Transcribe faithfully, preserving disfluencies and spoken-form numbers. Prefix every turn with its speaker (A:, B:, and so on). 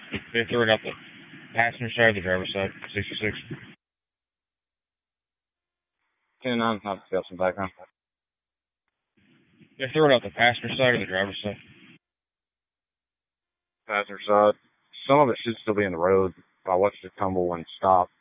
A: They threw it out the passenger side or the driver's side, sixty-six.
B: ten nine, not feel some background.
A: They threw it out the passenger side or the driver's side.
B: Passenger side. Some of it should still be in the road. I watched it tumble and stop.